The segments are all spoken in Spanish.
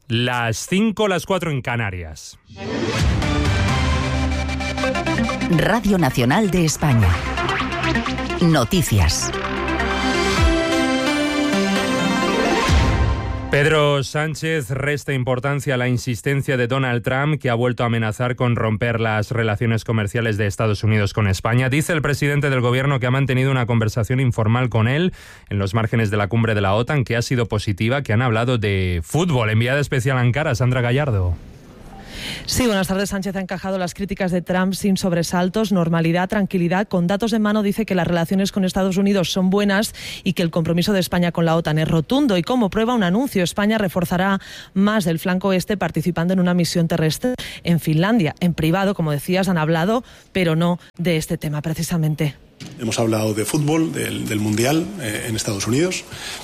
Las 5, las 4 en Canarias. Radio Nacional de España. Noticias. Pedro Sánchez resta importancia a la insistencia de Donald Trump, que ha vuelto a amenazar con romper las relaciones comerciales de Estados Unidos con España. Dice el presidente del gobierno que ha mantenido una conversación informal con él en los márgenes de la cumbre de la OTAN, que ha sido positiva, que han hablado de fútbol. Enviada especial a Ankara, Sandra Gallardo. Sí, buenas tardes. Sánchez ha encajado las críticas de Trump sin sobresaltos, normalidad, tranquilidad. Con datos en mano dice que las relaciones con Estados Unidos son buenas y que el compromiso de España con la OTAN es rotundo. Y como prueba un anuncio, España reforzará más del flanco este participando en una misión terrestre en Finlandia. En privado, como decías, han hablado, pero no de este tema precisamente. Hemos hablado de fútbol, del Mundial en Estados Unidos.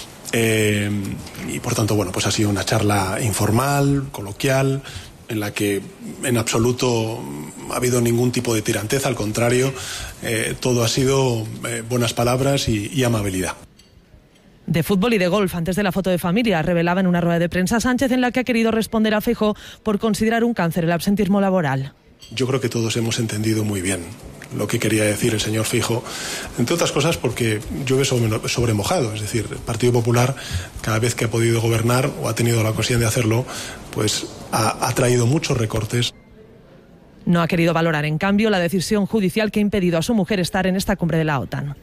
Y por tanto, bueno, pues ha sido una charla informal, coloquial, en la que en absoluto ha habido ningún tipo de tiranteza, al contrario, todo ha sido buenas palabras y amabilidad. De fútbol y de golf, antes de la foto de familia, revelaba en una rueda de prensa Sánchez, en la que ha querido responder a Feijóo por considerar un cáncer el absentismo laboral. Yo creo que todos hemos entendido muy bien lo que quería decir el señor Feijóo, entre otras cosas porque llueve sobre mojado. Es decir, el Partido Popular, cada vez que ha podido gobernar o ha tenido la ocasión de hacerlo, pues ha traído muchos recortes. No ha querido valorar, en cambio, la decisión judicial que ha impedido a su mujer estar en esta cumbre de la OTAN.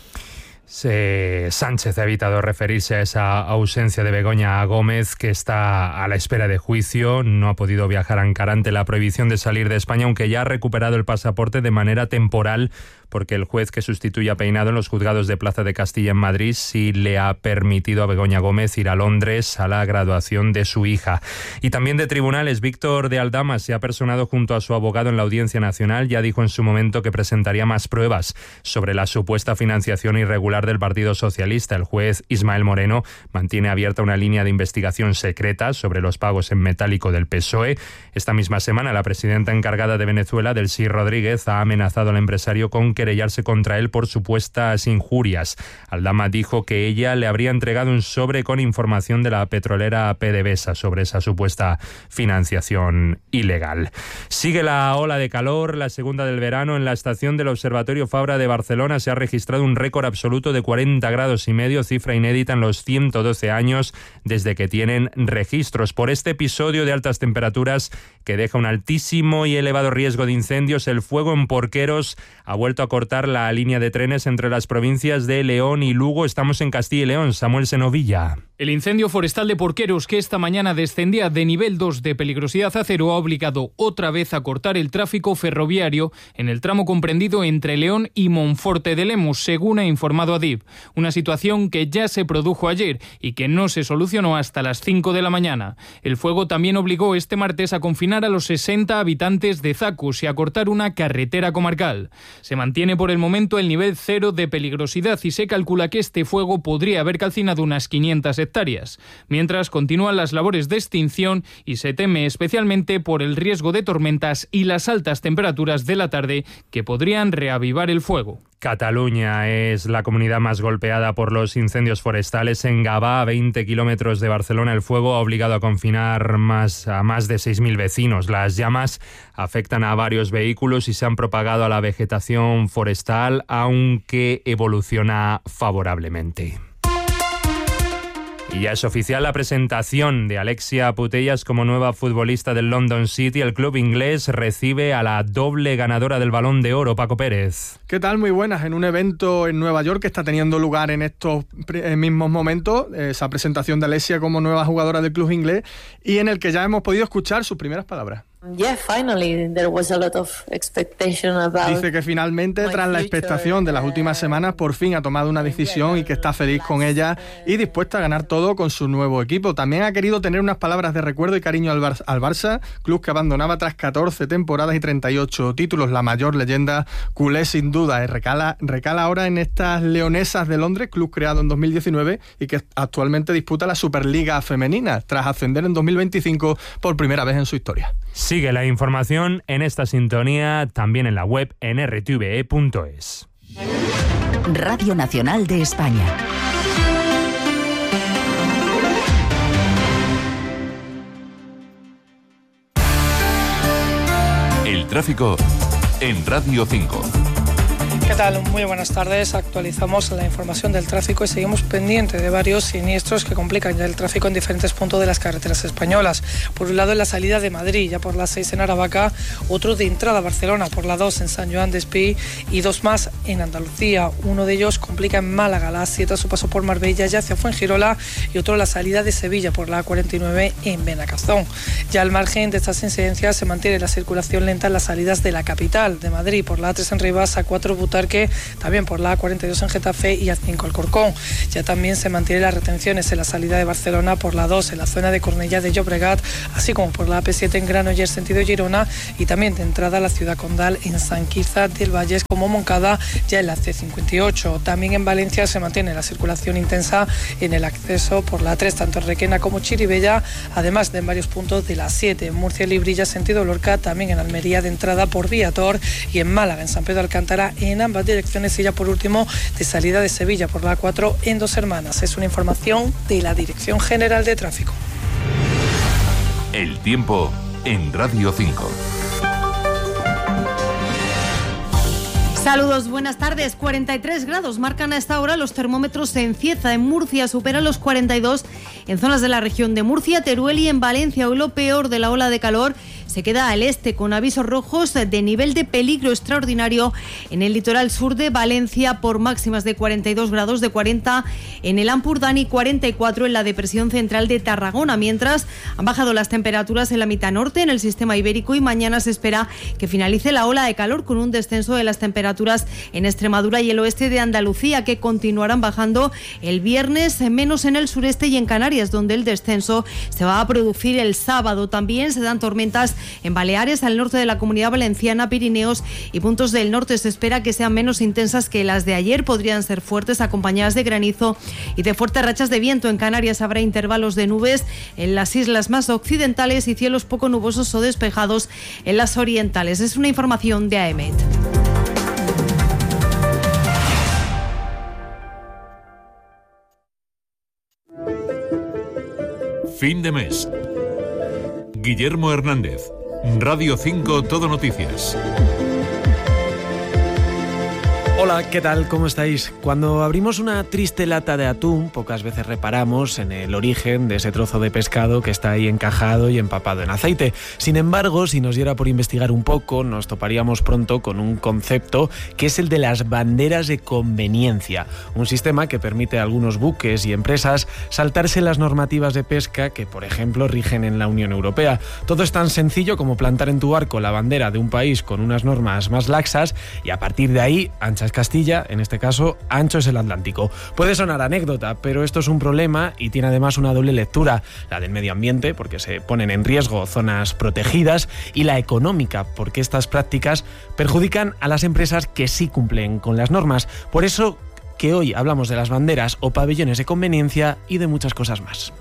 Sánchez ha evitado referirse a esa ausencia de Begoña Gómez, que está a la espera de juicio. No ha podido viajar a Ankara ante la prohibición de salir de España, aunque ya ha recuperado el pasaporte de manera temporal, porque el juez que sustituye a Peinado en los juzgados de Plaza de Castilla en Madrid sí le ha permitido a Begoña Gómez ir a Londres a la graduación de su hija. Y también de tribunales, Víctor de Aldama se ha personado junto a su abogado en la Audiencia Nacional. Ya dijo en su momento que presentaría más pruebas sobre la supuesta financiación irregular del Partido Socialista. El juez Ismael Moreno mantiene abierta una línea de investigación secreta sobre los pagos en metálico del PSOE. Esta misma semana, la presidenta encargada de Venezuela, Delcy Rodríguez, ha amenazado al empresario con querellarse contra él por supuestas injurias. Aldama dijo que ella le habría entregado un sobre con información de la petrolera PDVSA sobre esa supuesta financiación ilegal. Sigue la ola de calor, la segunda del verano. En la estación del Observatorio Fabra de Barcelona se ha registrado un récord absoluto de 40 grados y medio, cifra inédita en los 112 años desde que tienen registros. Por este episodio de altas temperaturas que deja un altísimo y elevado riesgo de incendios, el fuego en Porqueros ha vuelto a cortar la línea de trenes entre las provincias de León y Lugo. Estamos en Castilla y León. Samuel Senovilla. El incendio forestal de Porqueros, que esta mañana descendía de nivel 2 de peligrosidad a 0, ha obligado otra vez a cortar el tráfico ferroviario en el tramo comprendido entre León y Monforte de Lemos, según ha informado Adif. Una situación que ya se produjo ayer y que no se solucionó hasta las 5 de la mañana. El fuego también obligó este martes a confinar a los 60 habitantes de Zacus y a cortar una carretera comarcal. Se mantiene por el momento el nivel 0 de peligrosidad y se calcula que este fuego podría haber calcinado unas 500 hectáreas. Mientras continúan las labores de extinción y se teme especialmente por el riesgo de tormentas y las altas temperaturas de la tarde que podrían reavivar el fuego. Cataluña es la comunidad más golpeada por los incendios forestales. En Gavà, a 20 kilómetros de Barcelona, el fuego ha obligado a confinar a más de 6.000 vecinos. Las llamas afectan a varios vehículos y se han propagado a la vegetación forestal, aunque evoluciona favorablemente. Y ya es oficial la presentación de Alexia Putellas como nueva futbolista del London City. El club inglés recibe a la doble ganadora del Balón de Oro, Paco Pérez. ¿Qué tal? Muy buenas. En un evento en Nueva York que está teniendo lugar en estos mismos momentos, esa presentación de Alexia como nueva jugadora del club inglés, y en el que ya hemos podido escuchar sus primeras palabras. Dice que finalmente, tras la expectación de las últimas semanas, por fin ha tomado una decisión y que está feliz con ella y dispuesta a ganar todo con su nuevo equipo. También ha querido tener unas palabras de recuerdo y cariño al Barça, club que abandonaba tras 14 temporadas y 38 títulos. La mayor leyenda culé, sin duda, recala ahora en estas Leonesas de Londres, club creado en 2019 y que actualmente disputa la Superliga Femenina, tras ascender en 2025 por primera vez en su historia. Sigue la información en esta sintonía, también en la web nrtve.es. Radio Nacional de España. tráfico en Radio 5. ¿Qué tal? Muy buenas tardes. Actualizamos la información del tráfico y seguimos pendiente de varios siniestros que complican ya el tráfico en diferentes puntos de las carreteras españolas. Por un lado, en la salida de Madrid, ya por la 6 en Aravaca, otro de entrada a Barcelona por la 2 en San Joan d'Espí y dos más en Andalucía. Uno de ellos complica en Málaga, la 7 a su paso por Marbella ya hacia Fuengirola, y otro la salida de Sevilla por la 49 en Benacazón. Ya al margen de estas incidencias se mantiene la circulación lenta en las salidas de la capital, de Madrid, por la 3 en Rivas, A4 Butarque, también por la A42 en Getafe y A5 Alcorcón. Ya también se mantienen las retenciones en la salida de Barcelona por la 2 en la zona de Cornellá de Llobregat, así como por la AP7 en Granollers sentido Girona, y también de entrada a la ciudad condal en San Quirze del Valles como Moncada, ya en la C58. También en Valencia se mantiene la circulación intensa en el acceso por la 3, tanto en Requena como Chirivella, además de en varios puntos de la 7, en Murcia, Librilla sentido Lorca, también en Almería de entrada por Viator, y en Málaga, en San Pedro Alcántara, en ambas direcciones, y ya por último de salida de Sevilla por la 4 en Dos Hermanas. Es una información de la Dirección General de Tráfico. El tiempo en Radio 5. Saludos, buenas tardes. 43 grados marcan a esta hora los termómetros en Cieza. En Murcia superan los 42 en zonas de la región de Murcia, Teruel y en Valencia. Hoy lo peor de la ola de calor se queda al este, con avisos rojos de nivel de peligro extraordinario en el litoral sur de Valencia por máximas de 42 grados, de 40 en el Ampurdán y 44 en la depresión central de Tarragona, mientras han bajado las temperaturas en la mitad norte, en el sistema ibérico, y mañana se espera que finalice la ola de calor con un descenso de las temperaturas en Extremadura y el oeste de Andalucía, que continuarán bajando el viernes, menos en el sureste y en Canarias, donde el descenso se va a producir el sábado. También se dan tormentas en Baleares, al norte de la Comunidad Valenciana, Pirineos y puntos del norte. Se espera que sean menos intensas que las de ayer. Podrían ser fuertes, acompañadas de granizo y de fuertes rachas de viento. En Canarias habrá intervalos de nubes en las islas más occidentales y cielos poco nubosos o despejados en las orientales. Es una información de AEMET. Fin de mes. Guillermo Hernández, Radio 5 Todo Noticias. Hola, ¿qué tal? ¿Cómo estáis? Cuando abrimos una triste lata de atún, pocas veces reparamos en el origen de ese trozo de pescado que está ahí encajado y empapado en aceite. Sin embargo, si nos diera por investigar un poco, nos toparíamos pronto con un concepto que es el de las banderas de conveniencia, un sistema que permite a algunos buques y empresas saltarse las normativas de pesca que, por ejemplo, rigen en la Unión Europea. Todo es tan sencillo como plantar en tu barco la bandera de un país con unas normas más laxas y a partir de ahí, ancha es Castilla, en este caso, ancho es el Atlántico. Puede sonar anécdota, pero esto es un problema y tiene además una doble lectura, la del medio ambiente, porque se ponen en riesgo zonas protegidas, y la económica, porque estas prácticas perjudican a las empresas que sí cumplen con las normas. Por eso que hoy hablamos de las banderas o pabellones de conveniencia y de muchas cosas más.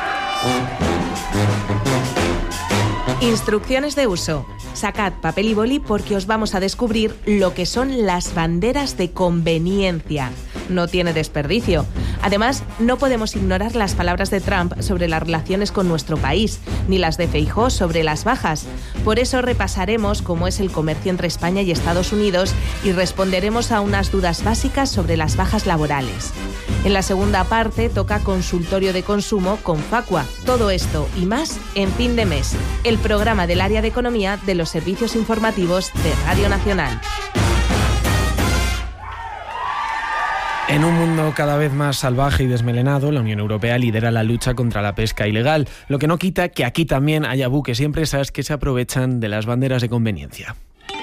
Instrucciones de uso. Sacad papel y boli porque os vamos a descubrir lo que son las banderas de conveniencia. No tiene desperdicio. Además, no podemos ignorar las palabras de Trump sobre las relaciones con nuestro país, ni las de Feijóo sobre las bajas. Por eso repasaremos cómo es el comercio entre España y Estados Unidos y responderemos a unas dudas básicas sobre las bajas laborales. En la segunda parte toca consultorio de consumo con Facua. Todo esto y más en Fin de Mes, el programa del área de economía de los servicios informativos de Radio Nacional. En un mundo cada vez más salvaje y desmelenado, la Unión Europea lidera la lucha contra la pesca ilegal, lo que no quita que aquí también haya buques y empresas que se aprovechan de las banderas de conveniencia.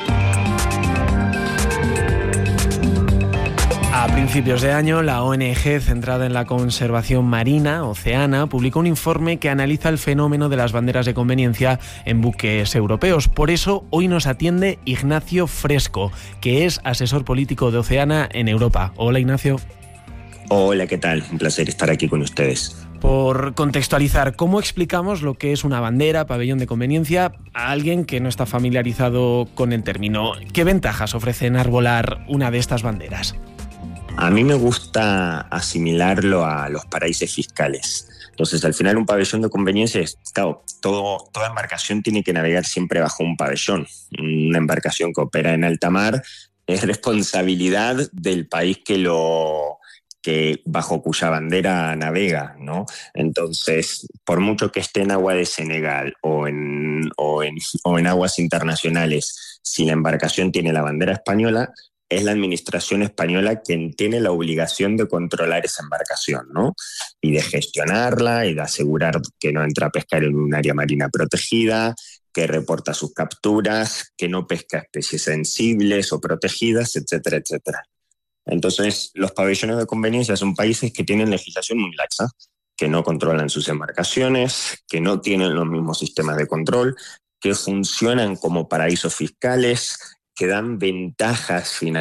A principios de año, la ONG centrada en la conservación marina, Oceana, publicó un informe que analiza el fenómeno de las banderas de conveniencia en buques europeos. Por eso, hoy nos atiende Ignacio Fresco, que es asesor político de Oceana en Europa. Hola, Ignacio. Hola, ¿qué tal? Un placer estar aquí con ustedes. Por contextualizar, ¿cómo explicamos lo que es una bandera, pabellón de conveniencia, a alguien que no está familiarizado con el término? ¿Qué ventajas ofrece enarbolar una de estas banderas? A mí me gusta asimilarlo a los paraísos fiscales. Entonces, al final, un pabellón de conveniencia es, claro, toda embarcación tiene que navegar siempre bajo un pabellón. Una embarcación que opera en alta mar es responsabilidad del país que bajo cuya bandera navega, ¿no? Entonces, por mucho que esté en agua de Senegal o en aguas internacionales, si la embarcación tiene la bandera española, es la administración española quien tiene la obligación de controlar esa embarcación, ¿no? Y de gestionarla y de asegurar que no entra a pescar en un área marina protegida, que reporta sus capturas, que no pesca especies sensibles o protegidas, etcétera, etcétera. Entonces, los pabellones de conveniencia son países que tienen legislación muy laxa, que no controlan sus embarcaciones, que no tienen los mismos sistemas de control, que funcionan como paraísos fiscales, que dan ventajas financieras